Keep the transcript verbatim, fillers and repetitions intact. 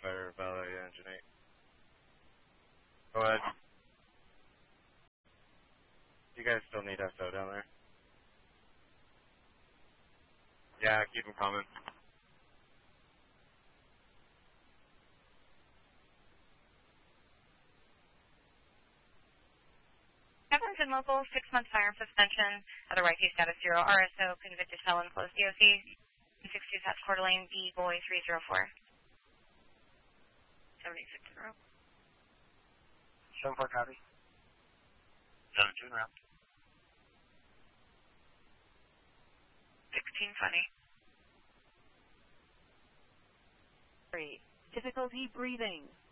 Fire Valley Engine eight. Go ahead. You guys still need S O down there? Yeah, keep them coming. Evanston Local, six-month fire suspension. Otherwise, you status zero. R S O, convicted felon, close D O C. sixty South Coeur d'Alene, B, boy, three zero four. seventy-six in row. seven four copy. seven two in route. sixteen twenty. Three. Difficulty breathing.